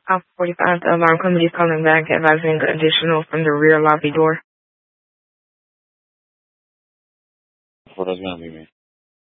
Alpha 45, the alarm company is calling back, advising additional from the rear lobby door. What else gonna be, man?